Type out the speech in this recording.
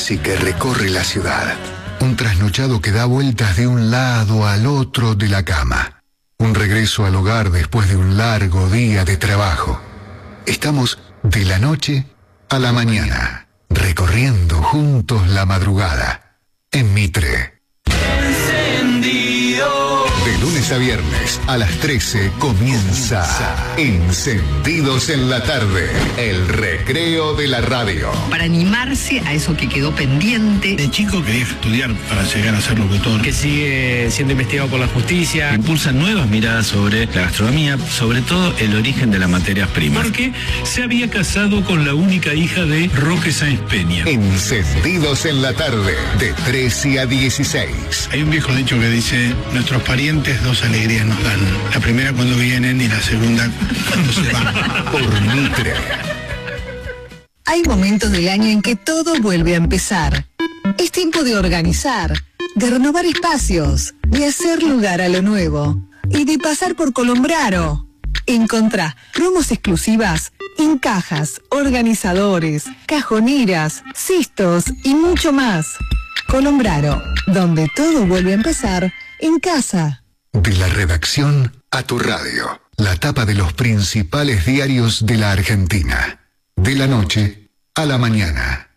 taxi que recorre la ciudad. Un trasnochado que da vueltas de un lado al otro de la cama. Un regreso al hogar después de un largo día de trabajo. Estamos de la noche a la mañana, recorriendo juntos la madrugada. En Mitre. De lunes a viernes a las 13 comienza Encendidos en la tarde, el recreo de la radio. Para animarse a eso que quedó pendiente. De chico quería estudiar para llegar a ser locutor. Que sigue siendo investigado por la justicia. Impulsa nuevas miradas sobre la gastronomía, sobre todo el origen de las materias primas. Porque se había casado con la única hija de Roque Sáenz Peña. Encendidos en la tarde, de 13 a 16. Hay un viejo dicho que dice, nuestros parientes dos alegrías nos dan. La primera cuando vienen y la segunda cuando se van. Por Mitre. Hay momentos del año en que todo vuelve a empezar. Es tiempo de organizar, de renovar espacios, de hacer lugar a lo nuevo y de pasar por Colombraro. Encontrá promos exclusivas en cajas, organizadores, cajoneras, cistos y mucho más. Colombraro, donde todo vuelve a empezar en casa. De la redacción a tu radio. La tapa de los principales diarios de la Argentina. De la noche a la mañana.